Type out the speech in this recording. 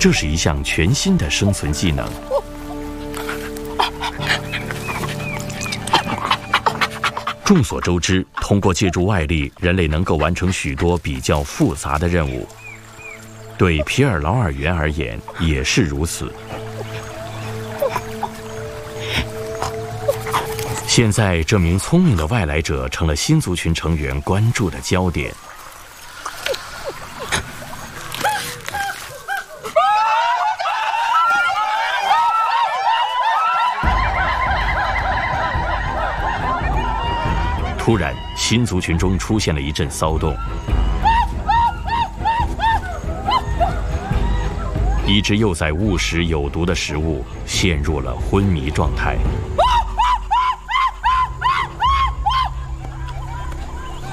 这是一项全新的生存技能。众所周知，通过借助外力，人类能够完成许多比较复杂的任务。对皮尔劳尔猿而言也是如此。现在，这名聪明的外来者成了新族群成员关注的焦点。突然，新族群中出现了一阵骚动，一只幼崽误食有毒的食物，陷入了昏迷状态。